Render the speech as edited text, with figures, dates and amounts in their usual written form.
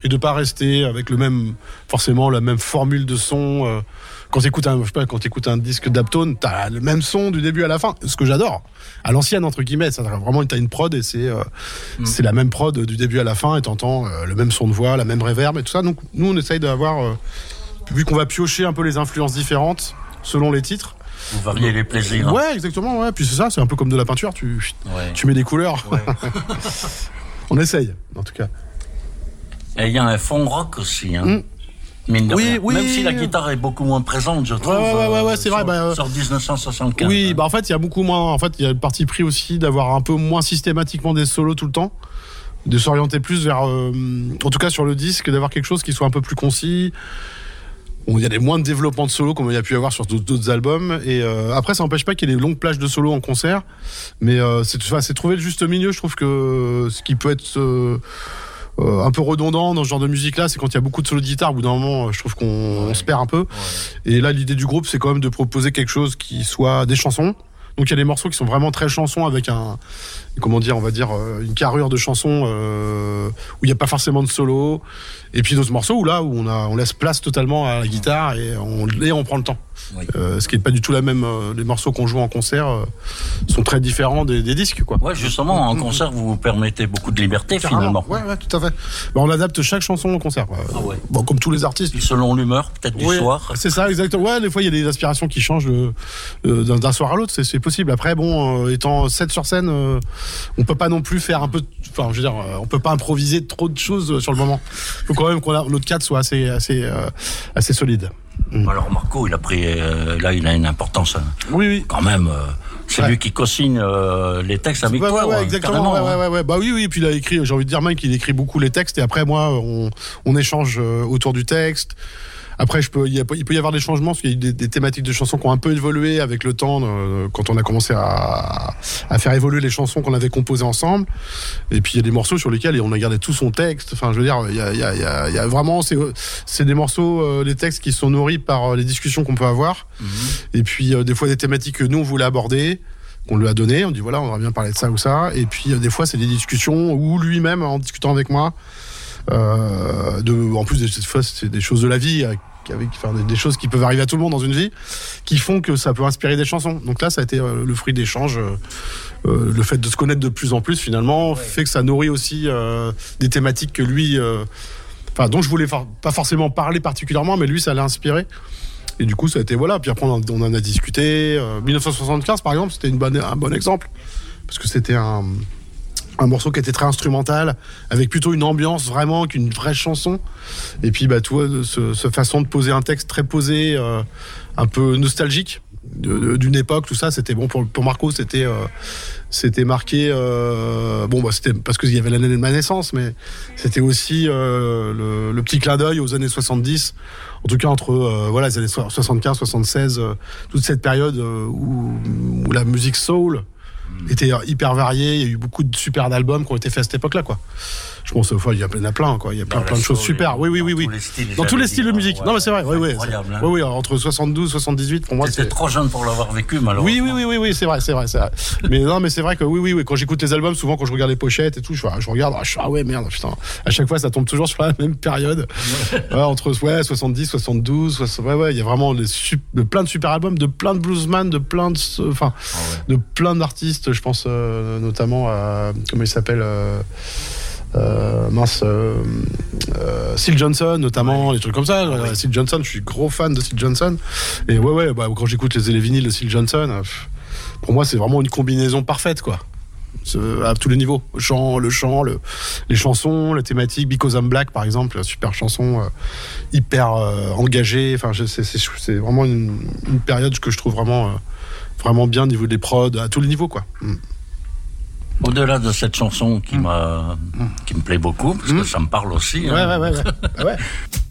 et de pas rester avec forcément la même formule de son. Quand t'écoutes un disque d'Uptone, t'as le même son du début à la fin, ce que j'adore. À l'ancienne, entre guillemets, ça vraiment, t'as une prod et c'est la même prod du début à la fin et t'entends le même son de voix, la même reverb et tout ça. Donc nous, on essaye d'avoir, vu qu'on va piocher un peu les influences différentes selon les titres. Vous variez les plaisirs. Ouais, exactement. Ouais. Puis c'est ça, c'est un peu comme de la peinture. Tu mets des couleurs. Ouais. On essaye, en tout cas. Et il y a un fond rock aussi. Hein. Mine de rien. Même si la guitare est beaucoup moins présente, je trouve. Ouais, c'est vrai. Sur 1975. Oui, en fait, il y a beaucoup moins. En fait, il y a le parti pris aussi d'avoir un peu moins systématiquement des solos tout le temps, de s'orienter plus vers, en tout cas sur le disque, d'avoir quelque chose qui soit un peu plus concis. Il y a des moins de développement de solo comme il y a pu y avoir sur d'autres albums. Et après, ça n'empêche pas qu'il y ait des longues plages de solo en concert. Mais c'est trouver le juste milieu. Je trouve que ce qui peut être un peu redondant dans ce genre de musique-là, c'est quand il y a beaucoup de solos de guitare. Au bout d'un moment, je trouve qu'on se perd un peu. Ouais. Et là, l'idée du groupe, c'est quand même de proposer quelque chose qui soit des chansons. Donc il y a des morceaux qui sont vraiment très chansons avec une carrure de chansons où il n'y a pas forcément de solo. Et puis d'autres morceaux où on laisse place totalement à la guitare et on prend le temps. Oui. Ce qui n'est pas du tout la même. Les morceaux qu'on joue en concert sont très différents des disques, quoi. Ouais, justement, en concert, vous permettez beaucoup de liberté, finalement. Ouais, tout à fait. On adapte chaque chanson au concert, quoi. Ah ouais. Bon, comme tous les artistes. Puis selon l'humeur, peut-être du soir. C'est ça, exactement. Ouais, des fois, il y a des aspirations qui changent d'un soir à l'autre, c'est possible. Après, étant 7 sur scène, on peut pas non plus faire un peu. Enfin, je veux dire, on peut pas improviser trop de choses sur le moment. Il faut quand même que notre cadre soit assez solide. Alors Marco, il a pris, là, il a une importance. Oui. Quand même, c'est lui qui co-signe les textes avec toi. Ouais, exactement. Ouais. Bah oui. Puis il a écrit. J'ai envie de dire même qu'il écrit beaucoup les textes et après moi, on échange autour du texte. Après, il peut y avoir des changements parce qu'il y a eu des thématiques de chansons qui ont un peu évolué avec le temps quand on a commencé à faire évoluer les chansons qu'on avait composées ensemble. Et puis il y a des morceaux sur lesquels on a gardé tout son texte. Enfin, je veux dire, il y a vraiment c'est des morceaux, les textes qui sont nourris par les discussions qu'on peut avoir. Et puis des fois des thématiques que nous on voulait aborder. Qu'on lui a donné, on dit voilà, on aimerait bien parler de ça ou ça. Et puis des fois c'est des discussions où lui-même, en discutant avec moi, en plus cette fois c'est des choses de la vie, des choses qui peuvent arriver à tout le monde dans une vie, qui font que ça peut inspirer des chansons. Donc là ça a été le fruit d'échanges. Le fait de se connaître de plus en plus finalement fait que ça nourrit aussi des thématiques que lui, dont je voulais pas forcément parler particulièrement, mais lui ça l'a inspiré. Et du coup ça a été voilà. Puis après on en a discuté. 1975 par exemple c'était un bon exemple parce que c'était un morceau qui était très instrumental, avec plutôt une ambiance vraiment qu'une vraie chanson. Et puis, tu vois, cette façon de poser un texte très posé, un peu nostalgique d'une époque, tout ça, c'était bon pour Marco, c'était marqué. C'était parce qu'il y avait l'année de ma naissance, mais c'était aussi le petit clin d'œil aux années 70. En tout cas, entre les années 75, 76, toute cette période où la musique soul était hyper varié, il y a eu beaucoup de super albums qui ont été faits à cette époque-là, quoi. Je pense il y a plein, quoi. Il y a plein de choses super. Oui. Dans tous les styles de musique. Non, mais c'est vrai. Oui. Oui, entre 72, 78, pour moi, c'était trop jeune pour l'avoir vécu, malheureusement. Oui, c'est vrai. Mais non, mais c'est vrai que oui. Quand j'écoute les albums, souvent quand je regarde les pochettes et tout, je regarde, merde, putain. À chaque fois, ça tombe toujours sur la même période. Entre 70, 72, il y a vraiment plein de super albums, de plein de bluesman, de plein de plein d'artistes. Je pense notamment à comment il s'appelle. Syl Johnson notamment, les trucs comme ça. Syl Johnson, je suis gros fan de Syl Johnson. Et quand j'écoute les vinyles de Syl Johnson, pour moi c'est vraiment une combinaison parfaite, quoi. À tous les niveaux, le chant, les chansons, la thématique. Because I'm Black par exemple, super chanson, hyper engagée. Enfin, c'est vraiment une période que je trouve vraiment bien au niveau des prods, à tous les niveaux, quoi. Au-delà de cette chanson qui me plaît beaucoup, parce que ça me parle aussi. Ouais.